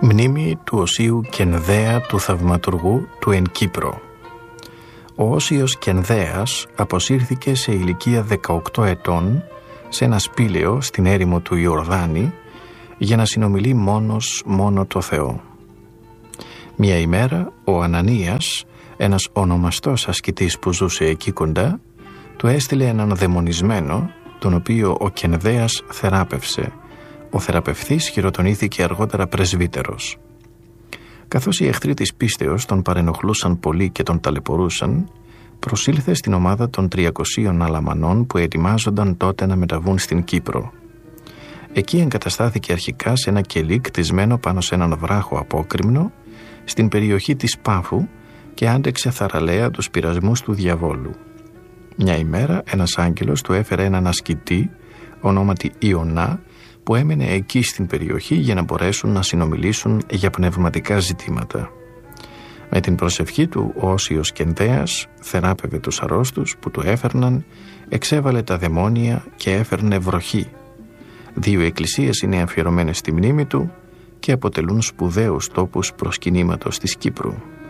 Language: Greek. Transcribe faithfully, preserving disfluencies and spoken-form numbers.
Μνήμη του Οσίου Κενδαία του Θαυματουργού του εν Κύπρο. Ο Όσιος Κενδέας αποσύρθηκε σε ηλικία δεκαοκτώ ετών σε ένα σπήλαιο στην έρημο του Ιορδάνη για να συνομιλεί μόνος μόνο το Θεό. Μια ημέρα ο Ανανίας, ένας ονομαστός ασκητής που ζούσε εκεί κοντά, του έστειλε έναν δαιμονισμένο, τον οποίο ο Κενδέας θεράπευσε. Ο θεραπευθής χειροτονήθηκε αργότερα πρεσβύτερος. Καθώς οι εχθροί της πίστεως τον παρενοχλούσαν πολύ και τον ταλαιπωρούσαν, προσήλθε στην ομάδα των τριακοσίων αλαμανών που ετοιμάζονταν τότε να μεταβούν στην Κύπρο. Εκεί εγκαταστάθηκε αρχικά σε ένα κελί κτισμένο πάνω σε έναν βράχο απόκρημνο στην περιοχή της Πάφου και άντεξε θαραλέα τους πειρασμούς του διαβόλου. Μια ημέρα ένας άγγελος του έφερε έναν ασκητή ονόματι Ιωνά που έμενε εκεί στην περιοχή για να μπορέσουν να συνομιλήσουν για πνευματικά ζητήματα. Με την προσευχή του ο Όσιος Κενδέας θεράπευε τους αρρώστους που του έφερναν, εξέβαλε τα δαιμόνια και έφερνε βροχή. Δύο εκκλησίες είναι αφιερωμένες στη μνήμη του και αποτελούν σπουδαίους τόπους προσκυνήματος της Κύπρου.